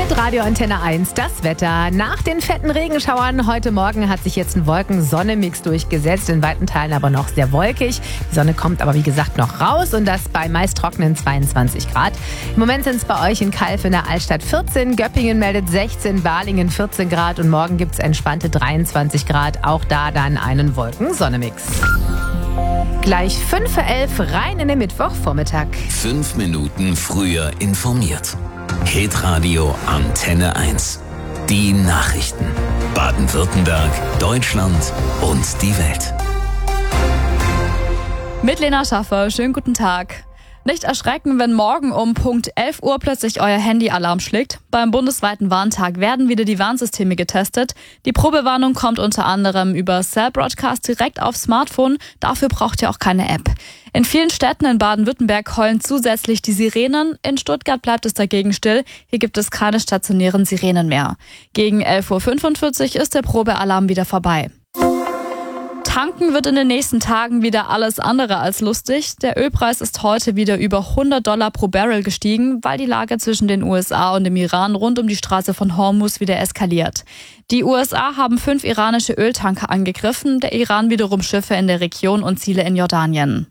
Radio Antenne 1, das Wetter. Nach den fetten Regenschauern heute Morgen hat sich jetzt ein Wolken-Sonne-Mix durchgesetzt, in weiten Teilen aber noch sehr wolkig. Die Sonne kommt aber wie gesagt noch raus und das bei meist trockenen 22 Grad. Im Moment sind es bei euch in Calw in der Altstadt 14, Göppingen meldet 16, Balingen 14 Grad und morgen gibt es entspannte 23 Grad. Auch da dann einen Wolken-Sonne-Mix. Gleich 5:11 rein in den Mittwochvormittag. 5 Minuten früher informiert. Hitradio Antenne 1. Die Nachrichten. Baden-Württemberg, Deutschland und die Welt. Mit Lena Schaffer, schönen guten Tag. Nicht erschrecken, wenn morgen um Punkt 11 Uhr plötzlich euer Handy-Alarm schlägt. Beim bundesweiten Warntag werden wieder die Warnsysteme getestet. Die Probewarnung kommt unter anderem über Cell Broadcast direkt aufs Smartphone. Dafür braucht ihr auch keine App. In vielen Städten in Baden-Württemberg heulen zusätzlich die Sirenen. In Stuttgart bleibt es dagegen still. Hier gibt es keine stationären Sirenen mehr. Gegen 11:45 Uhr ist der Probealarm wieder vorbei. Tanken wird in den nächsten Tagen wieder alles andere als lustig. Der Ölpreis ist heute wieder über $100 pro Barrel gestiegen, weil die Lage zwischen den USA und dem Iran rund um die Straße von Hormuz wieder eskaliert. Die USA haben 5 iranische Öltanker angegriffen, der Iran wiederum Schiffe in der Region und Ziele in Jordanien.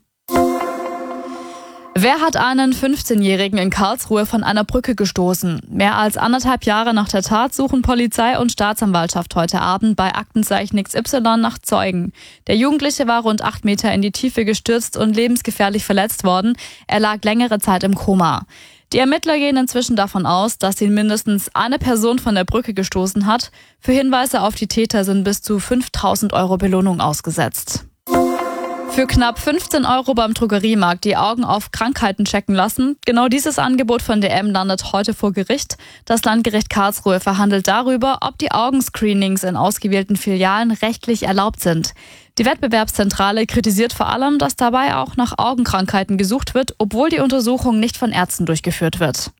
Wer hat einen 15-Jährigen in Karlsruhe von einer Brücke gestoßen? Mehr als 1,5 Jahre nach der Tat suchen Polizei und Staatsanwaltschaft heute Abend bei Aktenzeichen XY nach Zeugen. Der Jugendliche war rund 8 Meter in die Tiefe gestürzt und lebensgefährlich verletzt worden. Er lag längere Zeit im Koma. Die Ermittler gehen inzwischen davon aus, dass ihn mindestens eine Person von der Brücke gestoßen hat. Für Hinweise auf die Täter sind bis zu 5.000 € Belohnung ausgesetzt. Für knapp 15 € beim Drogeriemarkt die Augen auf Krankheiten checken lassen. Genau dieses Angebot von DM landet heute vor Gericht. Das Landgericht Karlsruhe verhandelt darüber, ob die Augenscreenings in ausgewählten Filialen rechtlich erlaubt sind. Die Wettbewerbszentrale kritisiert vor allem, dass dabei auch nach Augenkrankheiten gesucht wird, obwohl die Untersuchung nicht von Ärzten durchgeführt wird.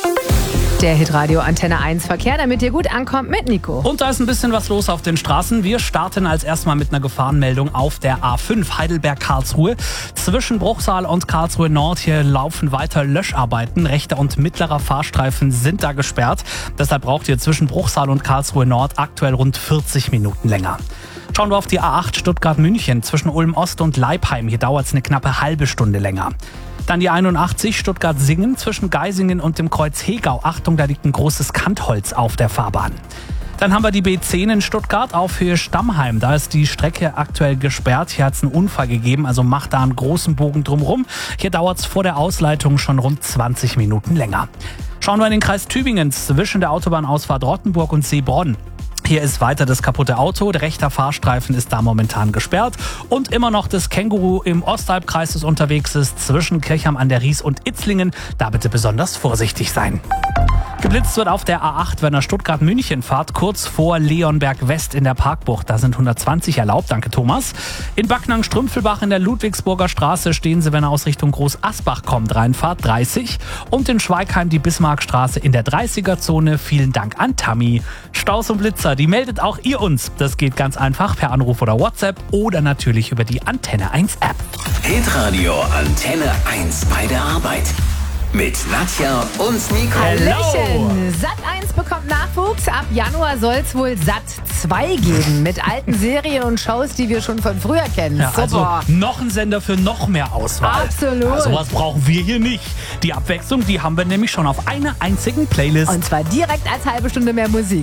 Der Hitradio Antenne 1 Verkehr, damit ihr gut ankommt mit Nico. Und da ist ein bisschen was los auf den Straßen. Wir starten als erstmal mit einer Gefahrenmeldung auf der A5 Heidelberg-Karlsruhe. Zwischen Bruchsal und Karlsruhe Nord hier laufen weiter Löscharbeiten. Rechter und mittlerer Fahrstreifen sind da gesperrt. Deshalb braucht ihr zwischen Bruchsal und Karlsruhe Nord aktuell rund 40 Minuten länger. Schauen wir auf die A8 Stuttgart-München zwischen Ulm-Ost und Leipheim. Hier dauert es eine knappe halbe Stunde länger. Dann die 81 Stuttgart-Singen zwischen Geisingen und dem Kreuz Hegau. Achtung, da liegt ein großes Kantholz auf der Fahrbahn. Dann haben wir die B10 in Stuttgart auf Höhe Stammheim. Da ist die Strecke aktuell gesperrt. Hier hat es einen Unfall gegeben, also macht da einen großen Bogen drumherum. Hier dauert es vor der Ausleitung schon rund 20 Minuten länger. Schauen wir in den Kreis Tübingen zwischen der Autobahnausfahrt Rottenburg und Seebronn. Hier ist weiter das kaputte Auto, der rechte Fahrstreifen ist da momentan gesperrt und immer noch das Känguru im Ostalbkreis, das unterwegs ist, zwischen Kirchheim an der Ries und Itzlingen. Da bitte besonders vorsichtig sein. Geblitzt wird auf der A8, wenn ihr Stuttgart-München fahrt, kurz vor Leonberg West in der Parkbucht. Da sind 120 erlaubt, danke Thomas. In Backnang-Strümpfelbach in der Ludwigsburger Straße stehen sie, wenn ihr aus Richtung Groß-Asbach kommt, reinfahrt 30. Und in Schweigheim die Bismarckstraße in der 30er-Zone. Vielen Dank an Tammy. Staus und Blitzer, die meldet auch ihr uns. Das geht ganz einfach per Anruf oder WhatsApp oder natürlich über die Antenne 1 App. Hitradio Antenne 1 bei der Arbeit. Mit Nadja und Nico. Hallöchen! Sat1 bekommt Nachwuchs. Ab Januar soll es wohl Sat2 geben. Mit alten Serien und Shows, die wir schon von früher kennen. Ja, also Super. noch ein Sender für noch mehr Auswahl. Absolut. Ja, sowas brauchen wir hier nicht. Die Abwechslung, die haben wir nämlich schon auf einer einzigen Playlist. Und zwar direkt als halbe Stunde mehr Musik.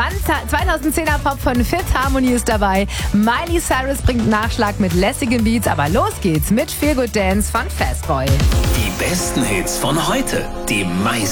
2010er Pop von Fifth Harmony ist dabei. Miley Cyrus bringt Nachschlag mit lässigen Beats. Aber los geht's mit Feel Good Dance von Fastboy. Die besten Hits von heute. Die meisten